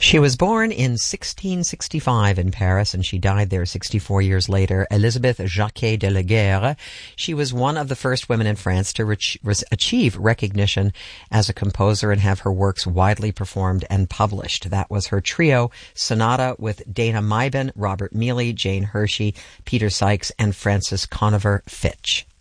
She was born in 1665 in Paris, and she died there 64 years later. Elisabeth Jacquet de la Guerre. She was one of the first women in France to achieve recognition as a composer and have her works widely performed and published. That was her trio sonata with Dana Meiben, Robert Mealy, Jane Hershey, Peter Sykes, and Frances Conover Fitch.